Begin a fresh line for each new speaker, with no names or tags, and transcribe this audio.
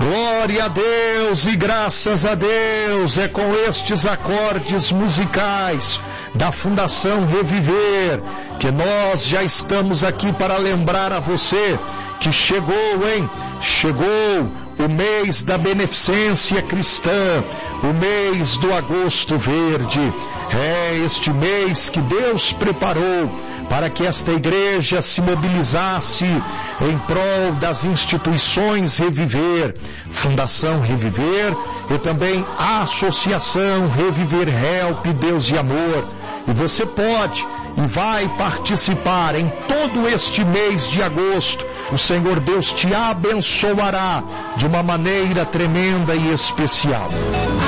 Glória a Deus e graças a Deus. É com estes acordes musicais da Fundação Reviver que nós já estamos aqui para lembrar a você que chegou o mês da beneficência cristã, o mês do agosto verde. É este mês que Deus preparou para que esta igreja se mobilizasse em prol das instituições Reviver, Fundação Reviver e também a Associação Reviver Help Deus e Amor. E você pode e vai participar em todo este mês de agosto. O Senhor Deus te abençoará de uma maneira tremenda e especial.